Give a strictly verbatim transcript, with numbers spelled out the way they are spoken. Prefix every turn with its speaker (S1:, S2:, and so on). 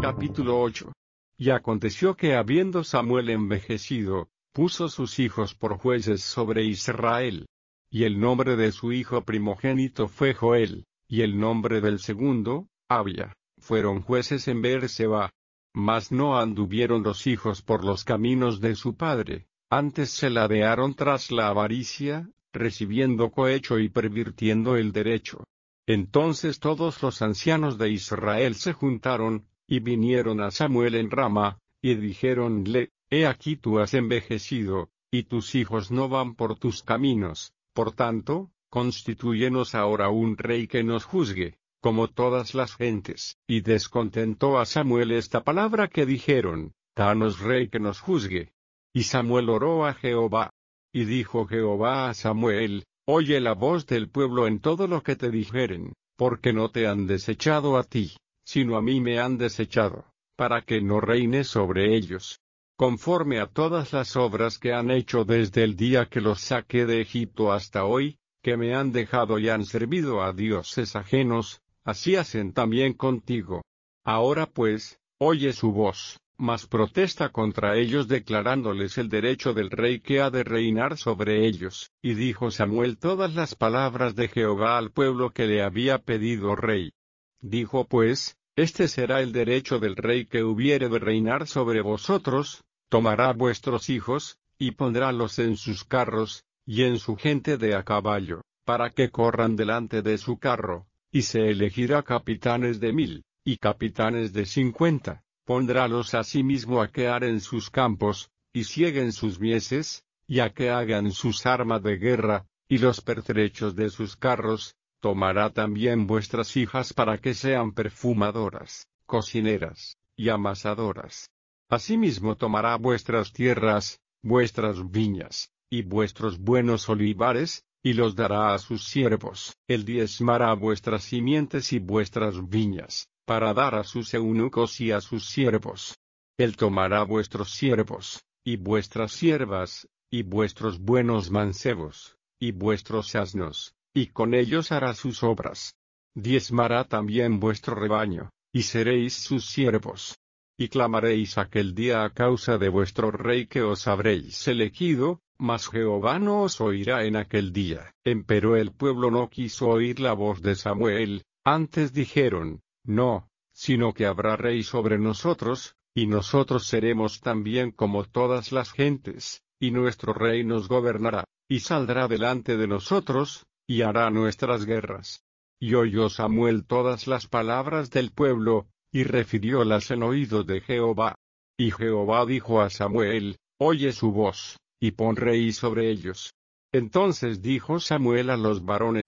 S1: Capítulo ocho. Y aconteció que habiendo Samuel envejecido, puso sus hijos por jueces sobre Israel. Y el nombre de su hijo primogénito fue Joel, y el nombre del segundo, Abia. Fueron jueces en Beerseba. Mas no anduvieron los hijos por los caminos de su padre, antes se ladearon tras la avaricia, recibiendo cohecho y pervirtiendo el derecho. Entonces todos los ancianos de Israel se juntaron, y vinieron a Samuel en Rama, y dijéronle: He aquí tú has envejecido, y tus hijos no van por tus caminos, por tanto, constitúyenos ahora un rey que nos juzgue, como todas las gentes. Y descontentó a Samuel esta palabra que dijeron: Danos rey que nos juzgue. Y Samuel oró a Jehová. Y dijo Jehová a Samuel: Oye la voz del pueblo en todo lo que te dijeren, porque no te han desechado a ti, sino a mí me han desechado, para que no reine sobre ellos. Conforme a todas las obras que han hecho desde el día que los saqué de Egipto hasta hoy, que me han dejado y han servido a dioses ajenos, así hacen también contigo. Ahora pues, oye su voz, mas protesta contra ellos declarándoles el derecho del rey que ha de reinar sobre ellos. Y dijo Samuel todas las palabras de Jehová al pueblo que le había pedido rey. Dijo pues: Este será el derecho del rey que hubiere de reinar sobre vosotros: tomará vuestros hijos, y pondrálos en sus carros, y en su gente de a caballo, para que corran delante de su carro, y se elegirá capitanes de mil, y capitanes de cincuenta. Pondrálos asimismo a que aren sus campos, y sieguen sus mieses, y a que hagan sus armas de guerra, y los pertrechos de sus carros. Tomará también vuestras hijas para que sean perfumadoras, cocineras, y amasadoras. Asimismo tomará vuestras tierras, vuestras viñas, y vuestros buenos olivares, y los dará a sus siervos. Él diezmará vuestras simientes y vuestras viñas, para dar a sus eunucos y a sus siervos. Él tomará vuestros siervos, y vuestras siervas, y vuestros buenos mancebos, y vuestros asnos, y con ellos hará sus obras. Diezmará también vuestro rebaño, y seréis sus siervos. Y clamaréis aquel día a causa de vuestro rey que os habréis elegido, mas Jehová no os oirá en aquel día. Empero el pueblo no quiso oír la voz de Samuel, antes dijeron: No, sino que habrá rey sobre nosotros, y nosotros seremos también como todas las gentes, y nuestro rey nos gobernará, y saldrá delante de nosotros, y hará nuestras guerras. Y oyó Samuel todas las palabras del pueblo, y refiriólas en oído de Jehová. Y Jehová dijo a Samuel: Oye su voz, y pon rey sobre ellos. Entonces dijo Samuel a los varones